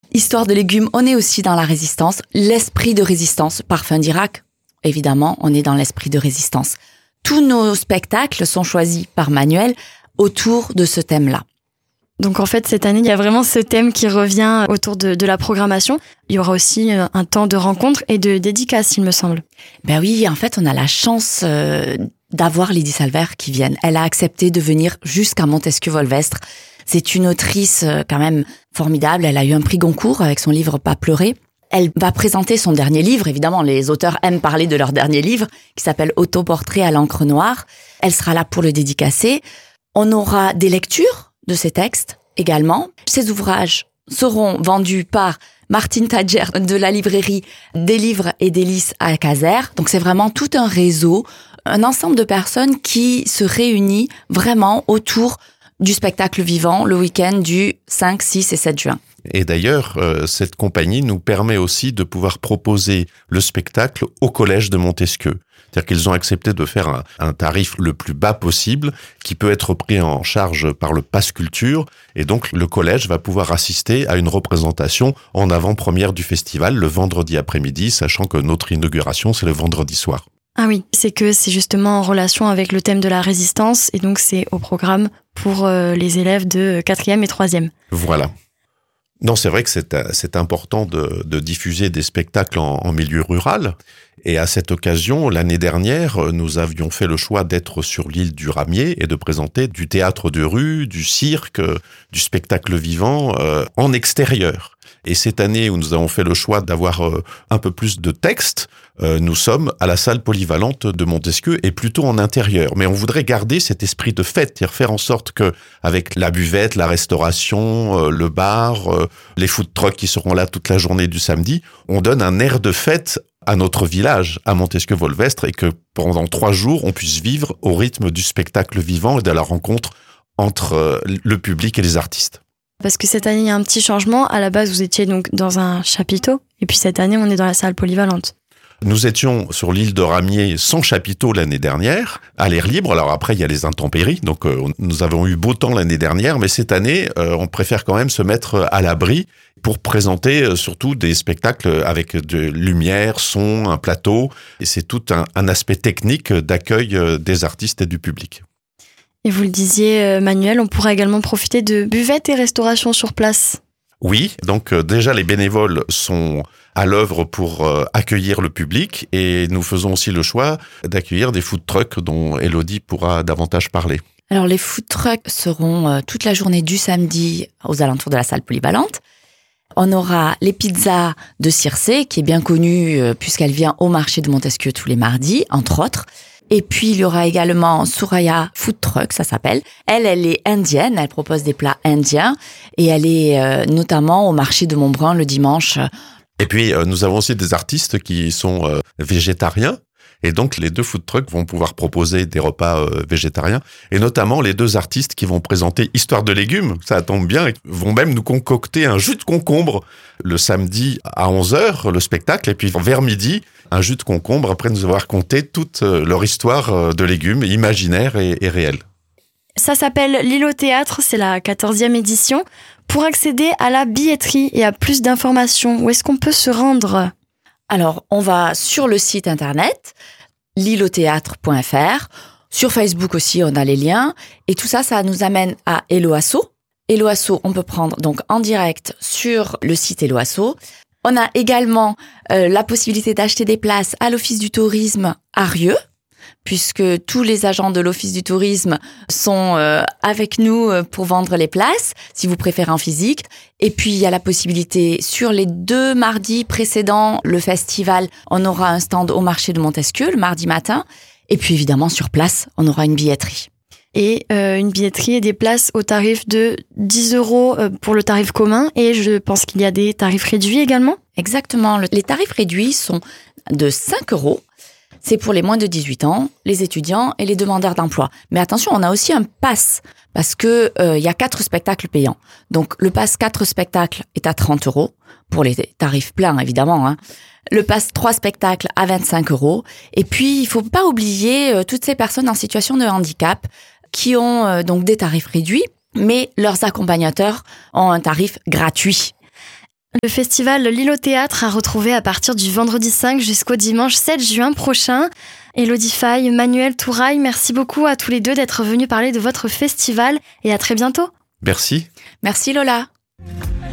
Histoire de légumes, on est aussi dans la résistance. L'esprit de résistance, Parfum d'Irak, évidemment, on est dans l'esprit de résistance. Tous nos spectacles sont choisis par Manuel autour de ce thème-là. Donc en fait, cette année, il y a vraiment ce thème qui revient autour de la programmation. Il y aura aussi un temps de rencontre et de dédicace, il me semble. Ben oui, en fait, on a la chance d'avoir Lydie Salvert qui vienne. Elle a accepté de venir jusqu'à Montesquieu-Volvestre. C'est une autrice quand même formidable. Elle a eu un prix Goncourt avec son livre Pas pleurer. Elle va présenter son dernier livre. Évidemment, les auteurs aiment parler de leur dernier livre, qui s'appelle Autoportrait à l'encre noire. Elle sera là pour le dédicacer. On aura des lectures de ces textes également. Ces ouvrages seront vendus par Martine Tadjer de la librairie Des Livres et Délices à Caser. Donc c'est vraiment tout un réseau, un ensemble de personnes qui se réunit vraiment autour du spectacle vivant le week-end du 5, 6 et 7 juin. Et d'ailleurs, cette compagnie nous permet aussi de pouvoir proposer le spectacle au Collège de Montesquieu. C'est-à-dire qu'ils ont accepté de faire un tarif le plus bas possible, qui peut être pris en charge par le Pass Culture. Et donc, le collège va pouvoir assister à une représentation en avant-première du festival le vendredi après-midi, sachant que notre inauguration, c'est le vendredi soir. Ah oui, c'est que c'est justement en relation avec le thème de la résistance, et donc c'est au programme pour les élèves de 4e et 3e. Voilà. Non, c'est vrai que c'est important de diffuser des spectacles en milieu rural. Et à cette occasion, l'année dernière, nous avions fait le choix d'être sur l'île du Ramier et de présenter du théâtre de rue, du cirque, du spectacle vivant en extérieur. Et cette année où nous avons fait le choix d'avoir un peu plus de texte, nous sommes à la salle polyvalente de Montesquieu et plutôt en intérieur. Mais on voudrait garder cet esprit de fête, c'est-à-dire faire en sorte que, avec la buvette, la restauration, le bar, les food trucks qui seront là toute la journée du samedi, on donne un air de fête à notre village, à Montesquieu-Volvestre, et que pendant 3 jours, on puisse vivre au rythme du spectacle vivant et de la rencontre entre le public et les artistes. Parce que cette année, il y a un petit changement. À la base, vous étiez donc dans un chapiteau. Et puis cette année, on est dans la salle polyvalente. Nous étions sur l'île de Ramier sans chapiteau l'année dernière, à l'air libre. Alors après, il y a les intempéries. Donc nous avons eu beau temps l'année dernière. Mais cette année, on préfère quand même se mettre à l'abri pour présenter surtout des spectacles avec de lumière, son, un plateau. Et c'est tout un aspect technique d'accueil des artistes et du public. Et vous le disiez, Manuel, on pourra également profiter de buvettes et restauration sur place. Oui, donc déjà les bénévoles sont à l'œuvre pour accueillir le public et nous faisons aussi le choix d'accueillir des food trucks dont Élodie pourra davantage parler. Alors les food trucks seront toute la journée du samedi aux alentours de la salle polyvalente. On aura les pizzas de Circé, qui est bien connue puisqu'elle vient au marché de Montesquieu tous les mardis, entre autres. Et puis, il y aura également Suraya Food Truck, ça s'appelle. Elle est indienne, elle propose des plats indiens et elle est notamment au marché de Montbrun le dimanche. Et puis, nous avons aussi des artistes qui sont végétariens. Et donc, les 2 food trucks vont pouvoir proposer des repas végétariens. Et notamment, les 2 artistes qui vont présenter Histoire de légumes, ça tombe bien, vont même nous concocter un jus de concombre le samedi à 11h, le spectacle. Et puis, vers midi, un jus de concombre, après nous avoir conté toute leur histoire de légumes, imaginaire et réelle. Ça s'appelle l'île au théâtre, c'est la 14e édition. Pour accéder à la billetterie et à plus d'informations, où est-ce qu'on peut se rendre ? Alors, on va sur le site internet, lîleautheatre.fr. Sur Facebook aussi, on a les liens. Et tout ça, ça nous amène à Helloasso. Helloasso, on peut prendre donc en direct sur le site Helloasso. On a également la possibilité d'acheter des places à l'Office du tourisme à Rieux, puisque tous les agents de l'Office du tourisme sont avec nous pour vendre les places, si vous préférez en physique. Et puis, il y a la possibilité, sur les 2 mardis précédents, le festival, on aura un stand au marché de Montesquieu, le mardi matin. Et puis, évidemment, sur place, on aura une billetterie. Et une billetterie et des places au tarif de 10 € pour le tarif commun. Et je pense qu'il y a des tarifs réduits également. Exactement. Les tarifs réduits sont de 5 €. C'est pour les moins de 18 ans, les étudiants et les demandeurs d'emploi. Mais attention, on a aussi un pass parce que y a 4 spectacles payants. Donc le pass 4 spectacles est à 30 € pour les tarifs pleins évidemment, hein. Le pass 3 spectacles à 25 €. Et puis il faut pas oublier toutes ces personnes en situation de handicap qui ont donc des tarifs réduits, mais leurs accompagnateurs ont un tarif gratuit. Le festival L'Île au Théâtre à retrouver à partir du vendredi 5 jusqu'au dimanche 7 juin prochain. Élodie Faye, Manuel Touraille, merci beaucoup à tous les deux d'être venus parler de votre festival et à très bientôt. Merci. Merci Lola.